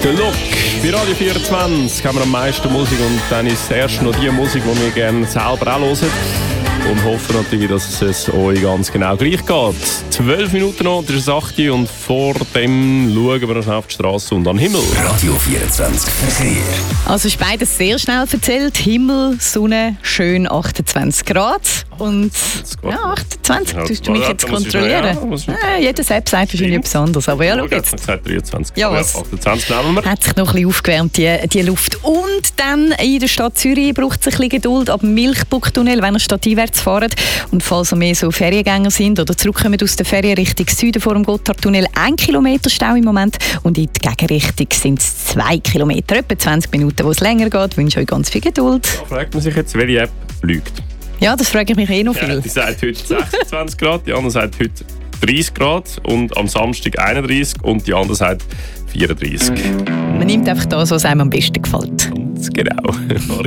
Der Look. Bei Radio 24 haben wir am meisten Musik und dann ist erst noch die Musik, die wir gerne selber auch hören. Und hoffen natürlich, dass es euch ganz genau gleich geht. 12 Minuten noch, das ist 8 Uhr und vor dem schauen wir noch auf die Straße und an den Himmel. Radio 24 Verkehr. Also ist beides sehr schnell erzählt. Himmel, Sonne, schön 28 Grad. Und ja, 28, tust du mich jetzt kontrollieren? Jeder selbst sagt wahrscheinlich etwas anderes. Aber ja, schau jetzt. Ich gesagt 23. Ja, was? 28 nehmen wir. Hat sich noch ein bisschen aufgewärmt, die Luft. Und dann in der Stadt Zürich braucht es ein bisschen Geduld ab dem Milchbucktunnel, wenn ihr stadteinwärts fahrt. Und falls ihr mehr so Feriengänger sind oder zurückkommen aus der Ferien Richtung Süden vor dem Gotthardtunnel, 1 Kilometer Stau im Moment. Und in die Gegenrichtung sind es 2 Kilometer. Etwa 20 Minuten, wo es länger geht. Ich wünsche euch ganz viel Geduld. Da fragt man sich jetzt, welche App lügt. Ja, das frage ich mich noch viel. Ja, die sagt heute 26 Grad, die andere sagt heute 30 Grad und am Samstag 31 und die andere sagt 34. Man nimmt einfach das, was einem am besten gefällt. Und genau.